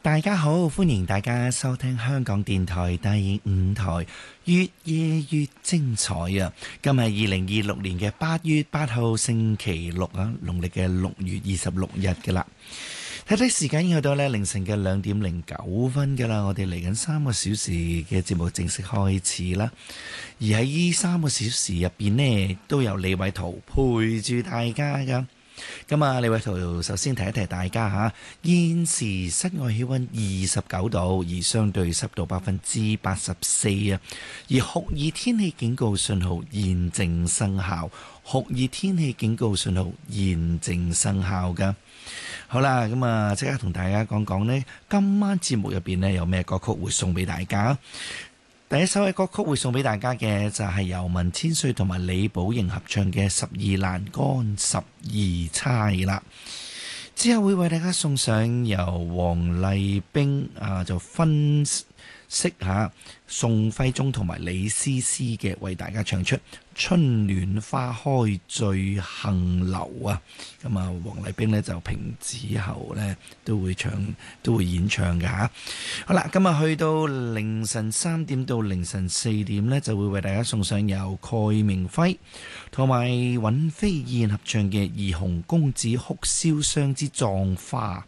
大家好，歡迎大家收聽香港電台第5台越夜越精彩啊！今日2026年嘅8月8號星期六啊，農曆嘅6月26日嘅啦。睇睇時間已經去到凌晨嘅2點09分嘅啦，我哋嚟緊3個小時嘅節目正式開始啦。而喺呢3個小時入邊呢，都有李偉圖陪住大家噶。咁啊，李偉圖首先提一提大家吓，現時室外氣溫29度，而相對濕度84%啊，而酷熱天氣警告信號現正生效，酷熱天氣警告信號現正生效噶。好啦，咁啊，即刻同大家講講呢，今晚節目入邊呢，有咩歌曲會送俾大家。第一首嘅歌曲會送俾大家嘅就係由文千歲同埋李寶瑩合唱嘅《十二欄杆十二釵》啦。之後會為大家送上由黃麗冰就分析下宋徽宗同埋李師師嘅，為大家唱出春暖花開醉杏樓啊。咁啊，黃麗冰呢就平之後呢都會演唱嘅吓。好啦，今日去到凌晨3點到凌晨4點呢，就會為大家送上由蓋明輝同埋尹飛燕合唱嘅《怡紅公子哭瀟湘之葬花》。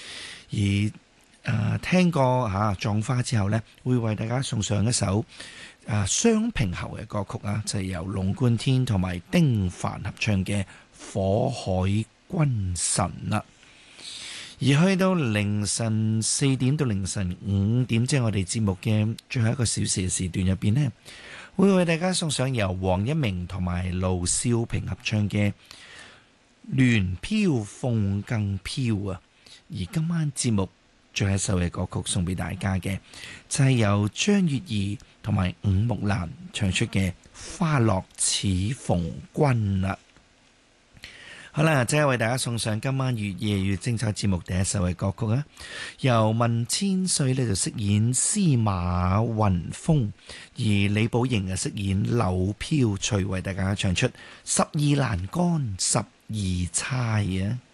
而聽過葬花之後呢，會為大家送上一首雙平喉嘅歌曲啊，就係由龍貫天同埋丁凡合唱嘅《火海君臣》啦。而去到凌晨4點到凌晨5點，即係我哋節目嘅最後一個小時嘅時段入邊呢，會為大家送上由黃一鳴同埋盧少平合唱嘅《聯飄鳳更飄》啊。而今晚節目最後一首嘅歌曲送俾大家嘅就係由張月兒同埋伍木蘭唱出嘅《花落似逢君》啦。好啦，即係為大家送上今晚越夜越精彩節目第一首嘅歌曲啊，由文千歲呢就飾演司馬雲峰，而李寶瑩啊飾演柳飄翠，為大家唱出《十二欄杆十二釵》啊。